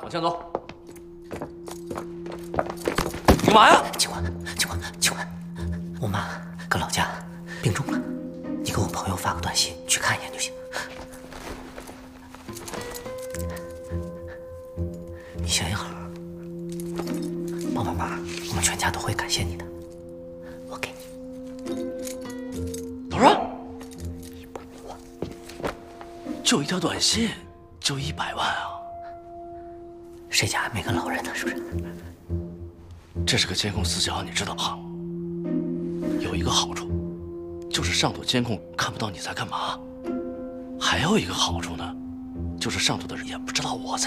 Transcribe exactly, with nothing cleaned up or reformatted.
往前走。干嘛呀？ 警官，警官，警官，我妈搁老家病重了，你给我朋友发个短信去看一眼就行。你行行好，帮帮忙，我们全家都会感谢你的。我给你多少？一百万。就一条短信，就一百万啊！ 谁家还没个老人呢？是不是？ 这是个监控死角，你知道吧？有一个好处，就是上头监控看不到你在干嘛；还有一个好处呢，就是上头的人也不知道我在。